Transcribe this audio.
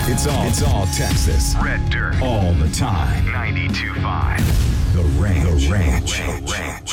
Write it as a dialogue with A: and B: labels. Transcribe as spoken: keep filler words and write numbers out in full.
A: It's all, it's all Texas.
B: Red Dirt.
A: All the time.
B: ninety-two point five.
A: The Ranch. The Ranch. The Ranch.